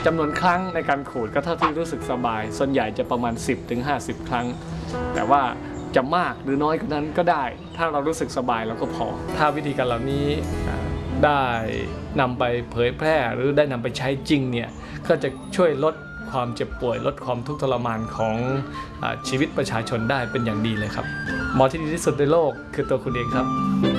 จำนวนครั้งในการขูดก็เท่าที่รู้สึกสบายส่วนใหญ่จะประมาณ 10-50 ครั้งแต่ว่าจะมากหรือน้อยกว่านั้นก็ได้ถ้าเรารู้สึกสบายเราก็พอถ้าวิธีการเหล่านี้ได้นำไปเผยแพร่หรือได้นำไปใช้จริงเนี่ยก็จะช่วยลดความเจ็บป่วยลดความทุกข์ทรมานของชีวิตประชาชนได้เป็นอย่างดีเลยครับหมอที่ดีที่สุดในโลกคือตัวคุณเองครับ